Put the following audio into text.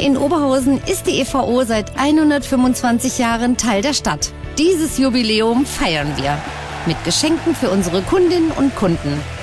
in Oberhausen ist die EVO seit 125 Jahren Teil der Stadt. Dieses Jubiläum feiern wir mit Geschenken für unsere Kundinnen und Kunden.